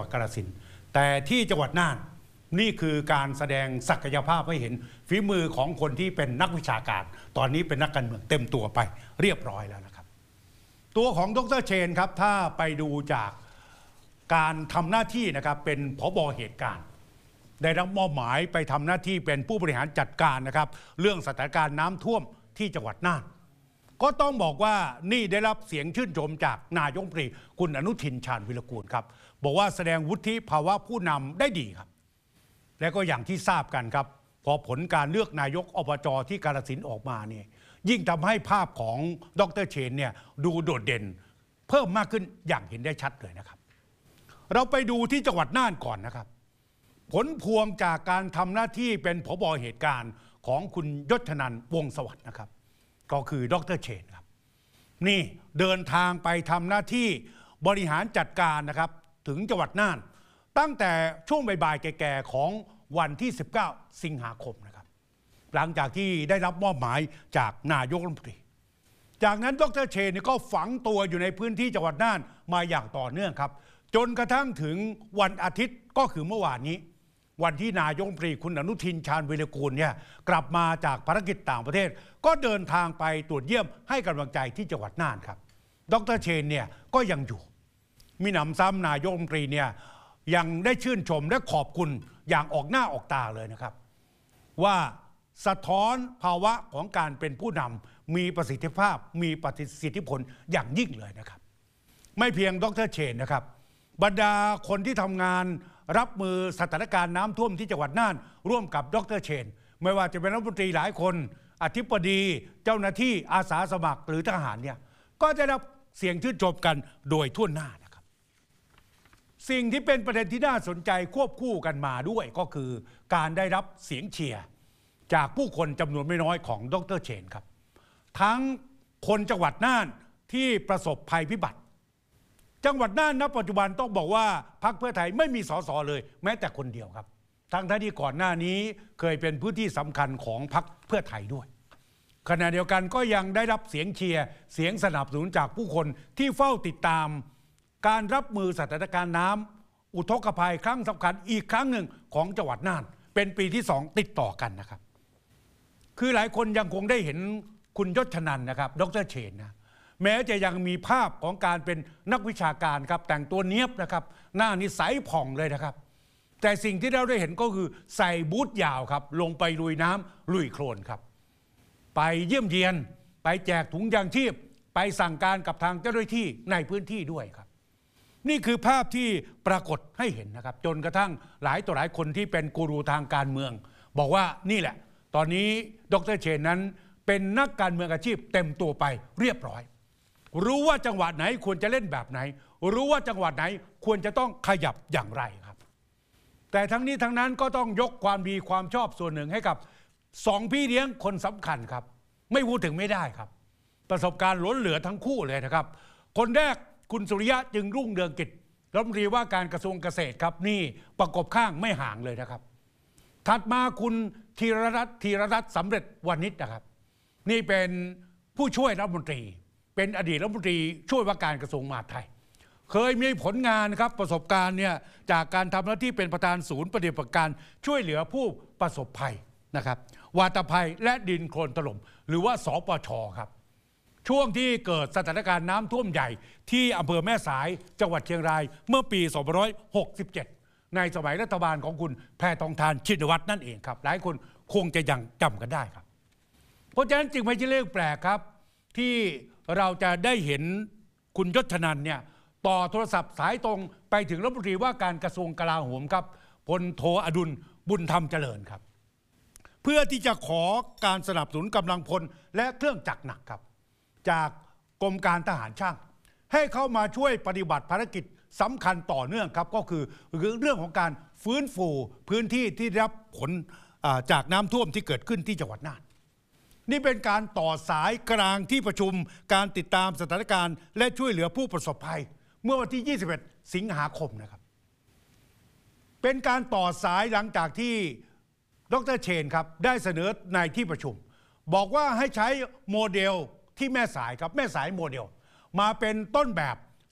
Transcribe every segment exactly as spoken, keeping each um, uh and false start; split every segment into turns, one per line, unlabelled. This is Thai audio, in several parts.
วัดกาฬสินธุ์แต่ที่จังหวัดน่านนี่คือการแสดงศักยภาพให้เห็นฝีมือของคนที่เป็นนักวิชาการตอนนี้เป็นนักการเมืองเต็มตัวไปเรียบร้อยแล้วนะครับตัวของดร.เชนครับถ้าไปดูจากการทำหน้าที่นะครับเป็นผบ.เหตุการณ์ได้รับมอบหมายไปทำหน้าที่เป็นผู้บริหารจัดการนะครับเรื่องสถานการณ์น้ำท่วมที่จังหวัดน่านก็ต้องบอกว่านี่ได้รับเสียงชื่นชมจากนายกรัฐมนตรีคุณอนุทินชาญวิรากูลครับบอกว่าแสดงวุฒิภาวะผู้นำได้ดีครับและก็อย่างที่ทราบกันครับพอผลการเลือกนายกอบจที่กาฬสินธุ์ออกมาเนี่ยยิ่งทำให้ภาพของดร.เชนเนี่ยดูโดดเด่นเพิ่มมากขึ้นอย่างเห็นได้ชัดเลยนะครับเราไปดูที่จังหวัดน่านก่อนนะครับผลพวงจากการทำหน้าที่เป็นผบ.เหตุการณ์ของคุณยศนันท์วงศ์สวัสดิ์นะครับก็คือดร.เชนครับนี่เดินทางไปทำหน้าที่บริหารจัดการนะครับถึงจังหวัดน่านตั้งแต่ช่วงบ่ายๆแก่ๆของวันที่สิบเก้าสิงหาคมนะครับหลังจากที่ได้รับมอบหมายจากนายกรัฐมนตรีจากนั้นดร.เชนก็ฝังตัวอยู่ในพื้นที่จังหวัดน่านมาอย่างต่อเนื่องครับจนกระทั่งถึงวันอาทิตย์ก็คือเมื่อวานนี้วันที่นายกรัฐมนตรีคุณอนุทินชาญวิรากูลเนี่ยกลับมาจากภารกิจต่างประเทศก็เดินทางไปตรวจเยี่ยมให้กำลังใจที่จังหวัดน่านครับดร.เชนเนี่ยก็ยังอยู่มีหนำซ้ำนายกรัฐมนตรีเนี่ยยังได้ชื่นชมและขอบคุณอย่างออกหน้าออกตาเลยนะครับว่าสะท้อนภาวะของการเป็นผู้นำมีประสิทธิภาพมีประสิทธิผลอย่างยิ่งเลยนะครับไม่เพียงดร.เชนนะครับบรรดาคนที่ทำงานรับมือสถานการณ์น้ำท่วมที่จังหวัดน่านร่วมกับดร.เชนไม่ว่าจะเป็นรัฐมนตรีหลายคนอธิบดีเจ้าหน้าที่อาสาสมัครหรือทหารเนี่ยก็จะรับเสียงชื่นชมกันโดยทั่วหน้านะครับสิ่งที่เป็นประเด็นที่น่าสนใจควบคู่กันมาด้วยก็คือการได้รับเสียงเชียร์จากผู้คนจำนวนไม่น้อยของดร.เชนครับทั้งคนจังหวัดน่านที่ประสบภัยพิบัติจังหวัดน่านณปัจจุบันต้องบอกว่าพรรคเพื่อไทยไม่มีสสเลยแม้แต่คนเดียวครับทั้งที่ก่อนหน้านี้เคยเป็นพื้นที่สำคัญของพรรคเพื่อไทยด้วยขณะเดียวกันก็ยังได้รับเสียงเชียร์เสียงสนับสนุนจากผู้คนที่เฝ้าติดตามการรับมือสถานการณ์น้ำอุทกภัยครั้งสำคัญอีกครั้งหนึ่งของจังหวัดน่านเป็นปีที่สองติดต่อกันนะครับคือหลายคนยังคงได้เห็นคุณยศนันท์นะครับดร.เชนนะแม้จะยังมีภาพของการเป็นนักวิชาการครับแต่งตัวเนียบนะครับหน้านิสัยผ่องเลยนะครับแต่สิ่งที่เราได้เห็นก็คือใส่บูทยาวครับลงไปลุยน้ำลุยโคลนครับไปเยี่ยมเยียนไปแจกถุงยางชีพไปสั่งการกับทางเจ้าหน้าที่ในพื้นที่ด้วยครับนี่คือภาพที่ปรากฏให้เห็นนะครับจนกระทั่งหลายต่อหลายคนที่เป็นกูรูทางการเมืองบอกว่านี่แหละตอนนี้ดร.เชนนั้นเป็นนักการเมืองอาชีพเต็มตัวไปเรียบร้อยรู้ว่าจังหวัดไหนควรจะเล่นแบบไหนรู้ว่าจังหวัดไหนควรจะต้องขยับอย่างไรครับแต่ทั้งนี้ทั้งนั้นก็ต้องยกความดีความชอบส่วนหนึ่งให้กับสองพี่เลี้ยงคนสำคัญครับไม่พูดถึงไม่ได้ครับประสบการณ์ล้นเหลือทั้งคู่เลยนะครับคนแรกคุณสุริยะจึงรุ่งเรืองกิจรัฐมนตรีว่าการกระทรวงเกษตรครับนี่ประกบข้างไม่ห่างเลยนะครับถัดมาคุณธีรรัตน์ธีรรัตน์สำเร็จวานิชนะครับนี่เป็นผู้ช่วยรัฐมนตรีเป็นอดีตรัฐมนตรีช่วยว่าการกระทรวงมหาดไทยเคยมีผลงานครับประสบการณ์เนี่ยจากการทำหน้าที่เป็นประธานศูนย์ปฏิบัติการช่วยเหลือผู้ประสบภัยนะครับวาตภัยและดินโคลนถล่มหรือว่าสปช.ครับช่วงที่เกิดสถานการณ์น้ำท่วมใหญ่ที่อำเภอแม่สายจังหวัดเชียงรายเมื่อปีสองพันห้าร้อยหกสิบเจ็ดในสมัยรัฐบาลของคุณแพทองธารชินวัตรนั่นเองครับหลายคนคงจะยังจำกันได้ครับเพราะฉะนั้นจึงไม่ใช่เรื่องแปลกครับที่เราจะได้เห็นคุณยศนันท์เนี่ยต่อโทรศัพท์สายตรงไปถึงรัฐมนตรีว่าการกระทรวงกลาโหมครับพลโทอดุลบุญธรรมเจริญครับเพื่อที่จะขอการสนับสนุนกำลังพลและเครื่องจักรหนักครับจากกรมการทหารช่างให้เข้ามาช่วยปฏิบัติภารกิจสำคัญต่อเนื่องครับก็คือเรื่องของการฟื้นฟูพื้นที่ที่ได้รับผลจากน้ำท่วมที่เกิดขึ้นที่จังหวัดน่านนี่เป็นการต่อสายกลางที่ประชุมการติดตามสถานการณ์และช่วยเหลือผู้ประสบภัยเมื่อวันที่ยี่สิบเอ็ดสิงหาคมนะครับเป็นการต่อสายหลังจากที่ดร.เชนครับได้เสนอในที่ประชุมบอกว่าให้ใช้โมเดลที่แม่สายครับแม่สายโมเดลมาเป็นต้นแบบ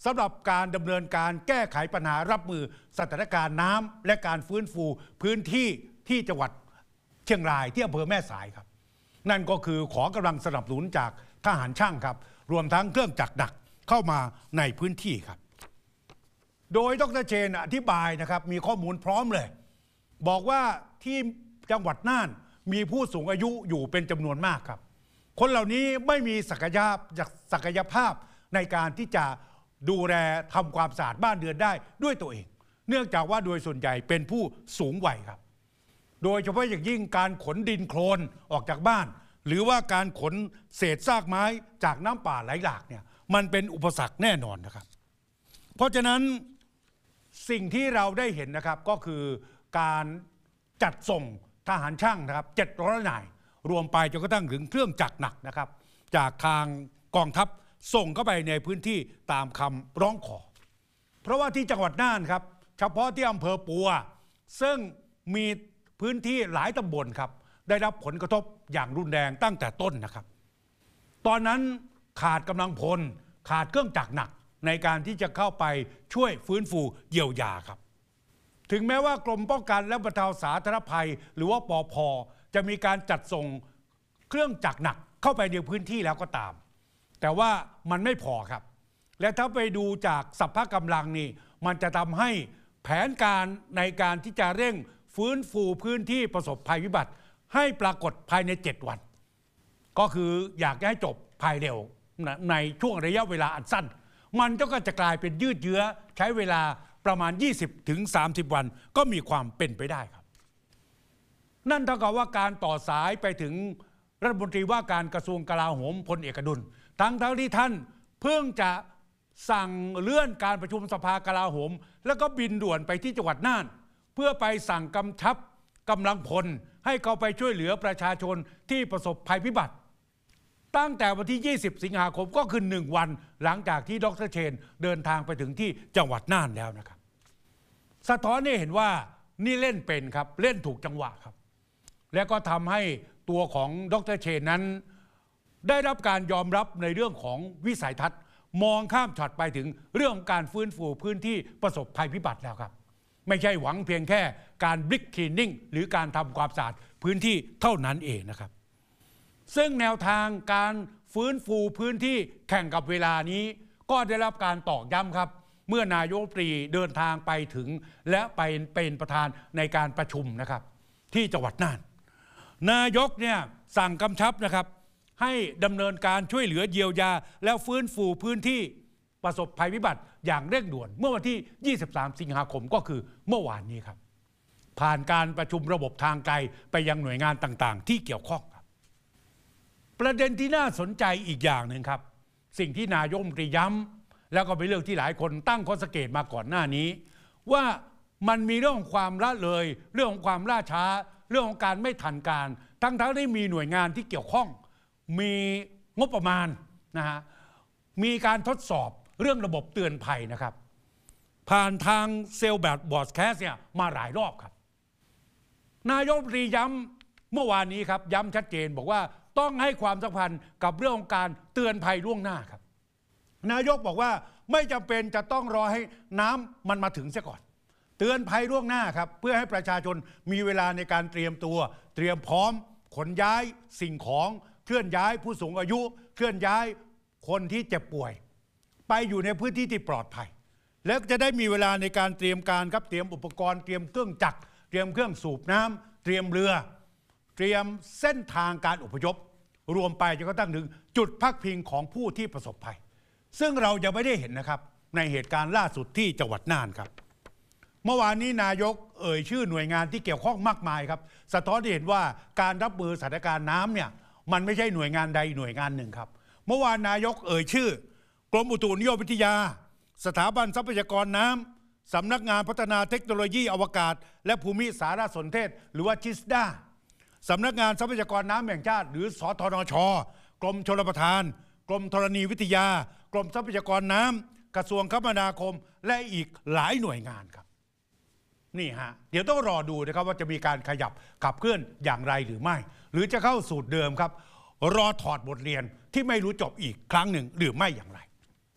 สำหรับการดำเนินการแก้ไขปัญหารับมือสถานการณ์น้ำและการฟื้นฟูพื้นที่ที่จังหวัดเชียงรายที่อำเภอแม่สายครับนั่นก็คือขอกำลังสนับสนุนจากทหารช่างครับรวมทั้งเครื่องจักรหนักเข้ามาในพื้นที่ครับโดยดร.เชนอธิบายนะครับมีข้อมูลพร้อมเลยบอกว่าที่จังหวัดน่านมีผู้สูงอายุอยู่เป็นจำนวนมากครับคนเหล่านี้ไม่มีศักยภาพศักยภาพในการที่จะดูแลทำความสะอาดบ้านเรือนได้ด้วยตัวเองเนื่องจากว่าโดยส่วนใหญ่เป็นผู้สูงวัยครับโดยเฉพาะอย่างยิ่งการขนดินโคลนออกจากบ้านหรือว่าการขนเศษซากไม้จากน้ำป่าไหลหลากเนี่ยมันเป็นอุปสรรคแน่นอนนะครับเพราะฉะนั้นสิ่งที่เราได้เห็นนะครับก็คือการจัดส่งทหารช่างนะครับเจ็ดร้อยนายรวมไปจนกระทั่งถึงเครื่องจักรหนักนะครับจากทางกองทัพส่งเข้าไปในพื้นที่ตามคำร้องขอเพราะว่าที่จังหวัดน่านครับเฉพาะที่อำเภอปัวซึ่งมีพื้นที่หลายตำบลครับได้รับผลกระทบอย่างรุนแรงตั้งแต่ต้นนะครับตอนนั้นขาดกำลังพลขาดเครื่องจักรหนักในการที่จะเข้าไปช่วยฟื้นฟูเยียวยาครับถึงแม้ว่ากรมป้องกันและบรรเทาสาธารณภัยหรือว่าปภ.จะมีการจัดส่งเครื่องจักรหนักเข้าไปในพื้นที่แล้วก็ตามแต่ว่ามันไม่พอครับและถ้าไปดูจากสัพพะกำลังนี่มันจะทำให้แผนการในการที่จะเร่งฟื้นฟูพื้นที่ประสบภัยพิบัติให้ปรากฏภายในเจ็ดวันก็คืออยากให้จบภายเร็วในช่วงระยะเวลาอันสั้นมันก็จะกลายเป็นยืดเยื้อใช้เวลาประมาณ ยี่สิบถึงสามสิบ วันก็มีความเป็นไปได้ครับนั่นเท่ากับว่าการต่อสายไปถึงรัฐมนตรีว่าการกระทรวงกลาโหมพลเอกอดุลทั้งทั้งที่ท่านเพิ่งจะสั่งเลื่อนการประชุมสภากลาโหมแล้วก็บินด่วนไปที่จังหวัดน่านเพื่อไปสั่งกำชับกำลังพลให้เขาไปช่วยเหลือประชาชนที่ประสบภัยพิบัติตั้งแต่วันที่ยี่สิบสิงหาคมก็คือหนึ่งวันหลังจากที่ดร.เชนเดินทางไปถึงที่จังหวัดน่านแล้วนะครับสะท้อนให้เห็นว่านี่เล่นเป็นครับเล่นถูกจังหวะครับและก็ทำให้ตัวของดร.เชนนั้นได้รับการยอมรับในเรื่องของวิสัยทัศน์มองข้ามช็อตไปถึงเรื่องของการฟื้นฟูพื้นที่ประสบภัยพิบัติแล้วครับไม่ใช่หวังเพียงแค่การบลิกคลีนนิ่งหรือการทำความสะอาดพื้นที่เท่านั้นเองนะครับซึ่งแนวทางการฟื้นฟูพื้นที่แข่งกับเวลานี้ก็ได้รับการตอกย้ำครับเมื่อนายกรัฐมนตรีเดินทางไปถึงและไปเป็นประธานในการประชุมนะครับที่จังหวัดน่านนายกเนี่ยสั่งกำชับนะครับให้ดำเนินการช่วยเหลือเยียวยาแล้วฟื้นฟูพื้นที่ประสบภัยพิบัติอย่างเร่งด่วนเมื่อวันที่ยี่สิบสามสิงหาคมก็คือเมื่อวานนี้ครับผ่านการประชุมระบบทางไกลไปยังหน่วยงานต่างๆที่เกี่ยวข้องครับประเด็นที่น่าสนใจอีกอย่างหนึ่งครับสิ่งที่นายกรัฐมนตรีย้ำแล้วก็เป็นเรื่องที่หลายคนตั้งข้อสังเกตมาก่อนหน้านี้ว่ามันมีเรื่องของความละเลยเรื่องของความล่าช้าเรื่องของการไม่ทันการทั้งๆที่มีหน่วยงานที่เกี่ยวข้องมีงบประมาณนะฮะมีการทดสอบเรื่องระบบเตือนภัยนะครับผ่านทางเซลล์แบบบอร์ดแคสเนี่ยมาหลายรอบครับนายกรัฐมนตรีย้ำเมื่อวานนี้ครับย้ำชัดเจนบอกว่าต้องให้ความสำคัญกับเรื่องของการเตือนภัยล่วงหน้าครับนายกบอกว่าไม่จำเป็นจะต้องรอให้น้ำมันมาถึงเสียก่อนเตือนภัยล่วงหน้าครับเพื่อให้ประชาชนมีเวลาในการเตรียมตัวเตรียมพร้อมขนย้ายสิ่งของเคลื่อนย้ายผู้สูงอายุเคลื่อนย้ายคนที่เจ็บป่วยไปอยู่ในพื้นที่ที่ปลอดภัยแล้วจะได้มีเวลาในการเตรียมการครับเตรียมอุปกรณ์เตรียมเครื่องจักรเตรียมเครื่องสูบน้ำเตรียมเรือเตรียมเส้นทางการอพยพรวมไปจนกระทั่งถึงจุดพักพิงของผู้ที่ประสบภัยซึ่งเรายังไม่ได้เห็นนะครับในเหตุการณ์ล่าสุดที่จังหวัดน่านครับเมื่อวานนี้นายกเอ่ยชื่อหน่วยงานที่เกี่ยวข้องมากมายครับสะท้อนให้เห็นว่าการรับมือสถานการณ์น้ำเนี่ยมันไม่ใช่หน่วยงานใดหน่วยงานหนึ่งครับเมื่อวานนายกเอ่ยชื่อกรมอุตุนิยมวิทยาสถาบันทรัพยากรน้ำสำนักงานพัฒนาเทคโนโลยีอวกาศและภูมิสารสนเทศหรือว่าจิสดาสำนักงานทรัพยากรน้ำแห่งชาติหรือสทนช.กรมชลประทานกรมธรณีวิทยากรมทรัพยากรน้ำกระทรวงคมนาคมและอีกหลายหน่วยงานครับนี่ฮะเดี๋ยวต้องรอดูนะครับว่าจะมีการขยับขับเคลื่อนอย่างไรหรือไม่หรือจะเข้าสูตรเดิมครับรอถอดบทเรียนที่ไม่รู้จบอีกครั้งหนึ่งหรือไม่อย่างไร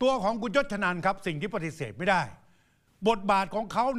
ตัวของคุณยศชนันท์ครับสิ่งที่ปฏิเสธไม่ได้บทบาทของเขา